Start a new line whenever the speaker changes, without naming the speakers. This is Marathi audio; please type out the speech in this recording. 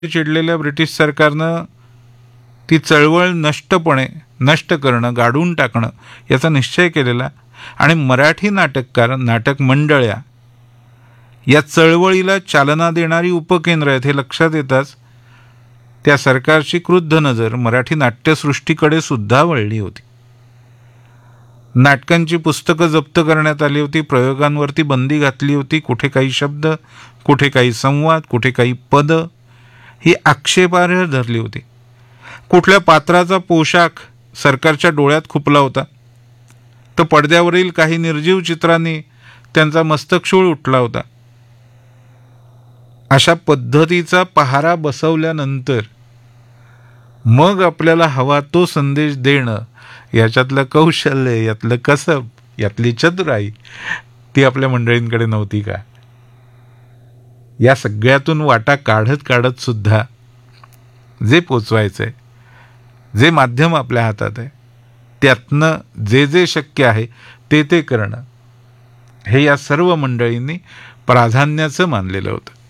चिडलेल्या ब्रिटिश सरकारनं ती चळवळ नष्ट करणं, गाडून टाकणं याचा निश्चय केलेला आणि मराठी नाटककार, नाटक मंडळ्या या चळवळीला चालना देणारी उपकेंद्र आहेत हे लक्षात येताच त्या सरकारची क्रुद्ध नजर मराठी नाट्यसृष्टीकडे सुद्धा वळली होती. नाटकांची पुस्तकं जप्त करण्यात आली होती, प्रयोगांवरती बंदी घातली होती. कुठे काही शब्द, कुठे काही संवाद, कुठे काही पद ही आक्षेपार्ह धरली होती. कुठल्या पात्राचा पोशाख सरकारच्या डोळ्यात खुपला होता, तर पडद्यावरील काही निर्जीव चित्रांनी त्यांचा मस्तकशूळ उठला होता. अशा पद्धतीचा पहारा बसवल्यानंतर मग आपल्याला हवा तो संदेश देणं, याच्यातलं कौशल्य, यातलं कसब, यातली चतुराई ती आपल्या मंडळींकडे नव्हती का? या सगळ्यातून वाटा काढत काढत सुद्धा जे पोचवायचंय, जे माध्यम आपल्या हातात आहे, त्यातनं जे शक्य आहे ते करणं हे या सर्व मंडळींनी प्राधान्याचं मानलेलं होतं.